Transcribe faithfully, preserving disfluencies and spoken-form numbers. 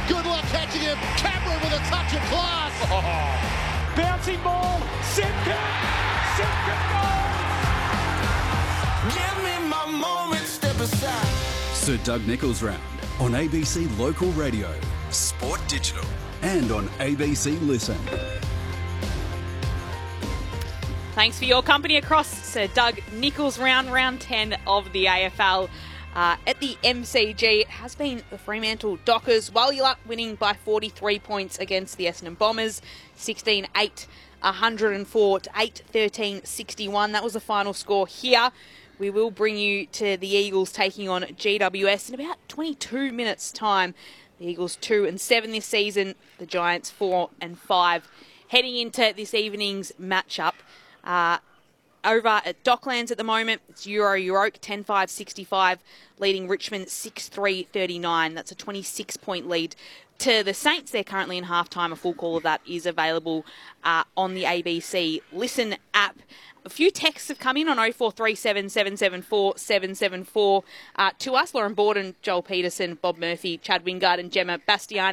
Good luck catching him. Cameron with a touch of class. Oh. Bouncing ball. Simpkin. Simpkin goal. Give me my moment, step aside. Sir Doug Nicholls Round on A B C Local Radio, Sport Digital, and on A B C Listen. Thanks for your company across Sir Doug Nicholls Round, round ten of the A F L. Uh, at the M C G, it has been the Fremantle Dockers. Walilup winning by forty-three points against the Essendon Bombers, sixteen eight, one hundred four to eight thirteen sixty-one. That was the final score here. We will bring you to the Eagles taking on G W S in about twenty-two minutes' time. The Eagles two and seven this season, the Giants four and five. Heading into this evening's matchup, uh, over at Docklands at the moment, it's Euro Euroke ten five sixty-five, leading Richmond six three thirty-nine. That's a twenty-six point lead to the Saints. They're currently in halftime. A full call of that is available uh, on the A B C Listen app. A few texts have come in on oh four three seven, seven seven four, seven seven four uh, to us. Lauren Borden, Joel Peterson, Bob Murphy, Chad Wingard and Gemma Bastiani.